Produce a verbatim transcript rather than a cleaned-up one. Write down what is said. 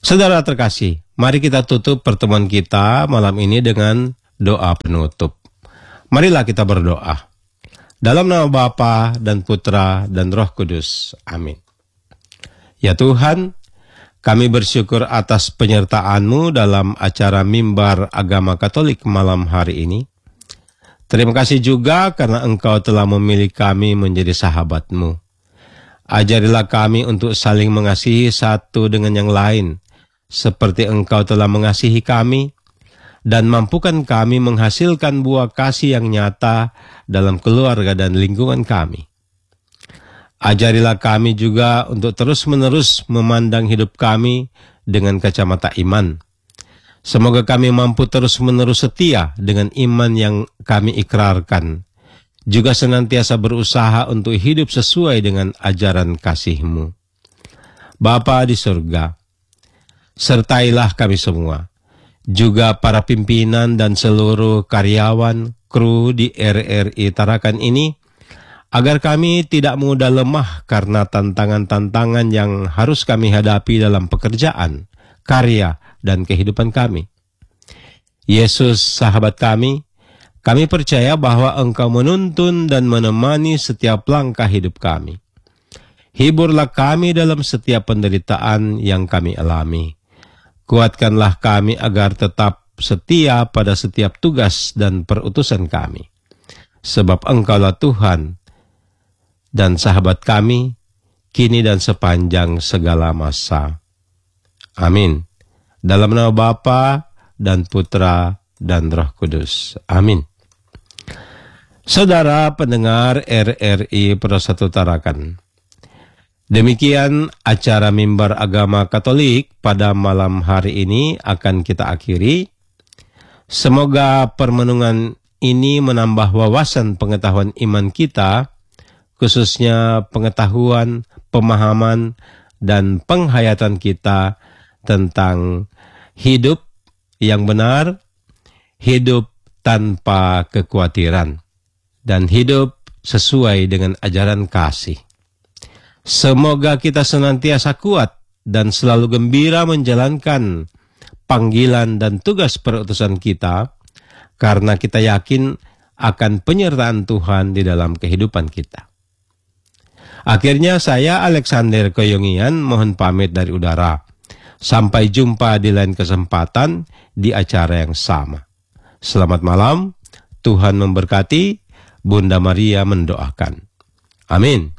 Saudara terkasih, mari kita tutup pertemuan kita malam ini dengan doa penutup. Marilah kita berdoa. Dalam nama Bapa dan Putra dan Roh Kudus. Amin. Ya Tuhan, kami bersyukur atas penyertaan-Mu dalam acara Mimbar Agama Katolik malam hari ini. Terima kasih juga karena Engkau telah memilih kami menjadi sahabat-Mu. Ajarilah kami untuk saling mengasihi satu dengan yang lain, seperti Engkau telah mengasihi kami, dan mampukan kami menghasilkan buah kasih yang nyata dalam keluarga dan lingkungan kami. Ajarilah kami juga untuk terus-menerus memandang hidup kami dengan kacamata iman. Semoga kami mampu terus-menerus setia dengan iman yang kami ikrarkan, juga senantiasa berusaha untuk hidup sesuai dengan ajaran kasih-Mu. Bapa di surga, sertailah kami semua, juga para pimpinan dan seluruh karyawan, kru di R R I Tarakan ini, agar kami tidak mudah lemah karena tantangan-tantangan yang harus kami hadapi dalam pekerjaan, karya, dan kehidupan kami. Yesus, sahabat kami, kami percaya bahwa Engkau menuntun dan menemani setiap langkah hidup kami. Hiburlah kami dalam setiap penderitaan yang kami alami. Kuatkanlah kami agar tetap setia pada setiap tugas dan perutusan kami. Sebab Engkaulah Tuhan dan sahabat kami, kini dan sepanjang segala masa. Amin. Dalam nama Bapa dan Putra dan Roh Kudus. Amin. Saudara pendengar R R I Persatu Tarakan, demikian acara Mimbar Agama Katolik pada malam hari ini akan kita akhiri. Semoga permenungan ini menambah wawasan pengetahuan iman kita, khususnya pengetahuan, pemahaman, dan penghayatan kita tentang hidup yang benar, hidup tanpa kekhawatiran, dan hidup sesuai dengan ajaran kasih. Semoga kita senantiasa kuat dan selalu gembira menjalankan panggilan dan tugas perutusan kita, karena kita yakin akan penyertaan Tuhan di dalam kehidupan kita. Akhirnya saya, Alexander Koyongian, mohon pamit dari udara. Sampai jumpa di lain kesempatan di acara yang sama. Selamat malam, Tuhan memberkati, Bunda Maria mendoakan. Amin.